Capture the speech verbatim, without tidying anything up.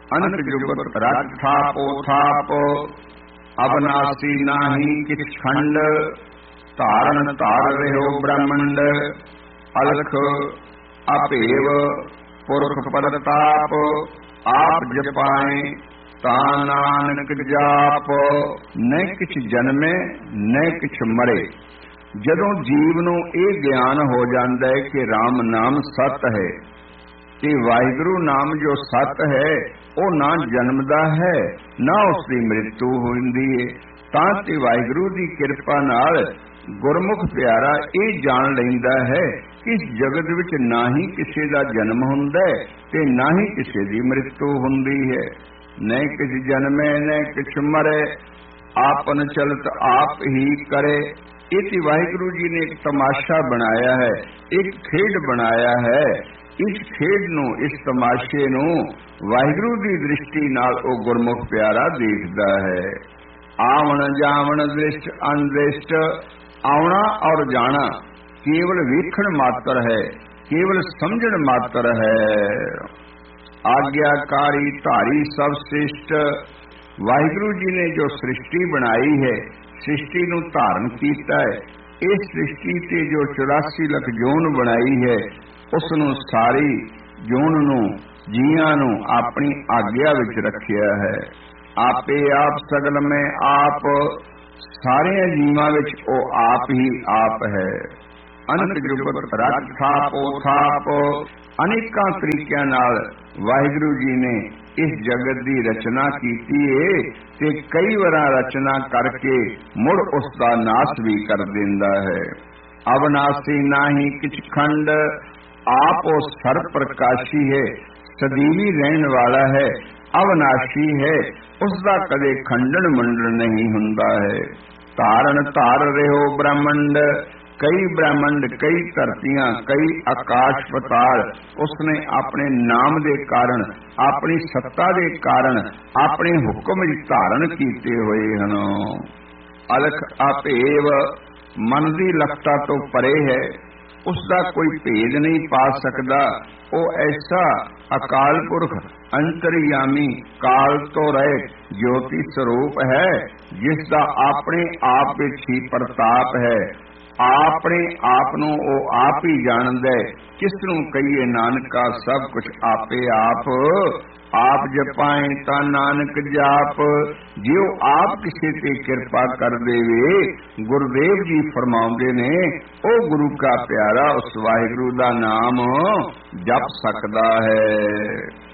अनक जुगत रज थापो थाप, अबनासी नाही किछ खंड, धारण धार रहो ब्रह्मंड, अलख अपेव पुरख परताप, आप जपाए ता नानक जाप। न किछ जन्मे न किछ मरे। जदों जीव नूं ਇਹ ਗਿਆਨ ਹੋ ਜਾਂਦਾ ਹੈ ਕਿ राम नाम सत है, ਤੇ ਵਾਹਿਗੁਰੂ ਨਾਮ ਜੋ ਸਤ ਹੈ ਉਹ ਨਾ ਜਨਮਦਾ ਹੈ ਨਾ ਉਸ ਦੀ ਮ੍ਰਿਤੂ ਹੁੰਦੀ ਹੈ, ਤਾਂ ਤੇ ਵਾਹਿਗੁਰੂ ਦੀ ਕਿਰਪਾ ਨਾਲ ਗੁਰਮੁਖ ਪਿਆਰਾ ਇਹ ਜਾਣ ਲੈਂਦਾ ਹੈ ਕਿ ਇਸ ਜਗਤ ਵਿੱਚ ਨਾ ਹੀ ਕਿਸੇ ਦਾ ਜਨਮ ਹੁੰਦਾ ਹੈ ਤੇ ਨਾ ਹੀ ਕਿਸੇ ਦੀ ਮ੍ਰਿਤੂ ਹੁੰਦੀ ਹੈ। न किछ जन्मे न किछ मरे, आपन चलत आप ही करे। इति वाहिगुरु जी ने एक तमाशा बनाया है, एक खेड बनाया है। इस खेड नूं, इस तमाशे नूं वाहिगुरु की दृष्टि नाल ओ गुरमुख प्यारा देखदा है। आवण जावण दृष्ट अनदृष्ट, आउणा और जाना केवल वेखण मात्र है, केवल समझण मात्र है। आज्ञाकारी धारी सब श्रेष्ठ, वाहिगुरु जी ने जो सृष्टि बनाई है, सृष्टि नूं धारण कीता है। इस सृष्टि ते जो चौरासी लख जोन बनाई है, उस नूं सारी जोन नूं जीआं नूं अपनी आज्ञा विच रखिया है। आपे आप सगल में आप, सारे जीवां विच ओ आप ही आप है। अनक जुगत रच थापो थाप, अनेकां तरीकिਆਂ ਨਾਲ वाहिगुरु जी ने इस जगत की रचना की है ते कई बार रचना करके मुड़ उसका नाश भी कर देंदा है। अविनाशी नाही किछ खंड, आप वो सर्व प्रकाशी है, सदीवी रहने वाला है, अविनाशी है, उसका कदे खंडन मंडन नहीं हुंदा है। धारण धार रहो ब्रह्मंड, कई ब्रह्मंड, कई धरतियां, कई आकाश पताल उसने अपने नाम के कारण, अपनी सत्ता के कारण, अपने हुक्म विच धारण कीते हुए हैं। अलख अभेव, मन की लखता तो परे है, उसका कोई भेद नहीं पा सकता। वो ऐसा अकाल पुरख अंतर्यामी काल तो रहे ज्योति स्वरूप है, जिसका अपने आप विच ही प्रताप है। ਆਪਣੇ ਆਪ ਨੂੰ ਉਹ ਆਪ ਹੀ ਜਾਣਦਾ ਹੈ। ਕਿਸ ਨੂੰ ਕਹੀਏ ਨਾਨਕਾ ਸਭ ਕੁਝ ਆਪੇ ਆਪ, ਆਪ ਜਪਾਏ ਤਾਂ ਨਾਨਕ ਜਾਪ। ਜੇ ਉਹ ਆਪ ਕਿਸੇ ਤੇ ਕਿਰਪਾ ਕਰ ਦੇਵੇ, ਗੁਰਦੇਵ ਜੀ ਫਰਮਾਉਂਦੇ ਨੇ, ਉਹ ਗੁਰੂ ਕਾ ਪਿਆਰਾ ਉਸ ਵਾਹਿਗੁਰੂ ਦਾ ਨਾਮ ਜਪ ਸਕਦਾ ਹੈ।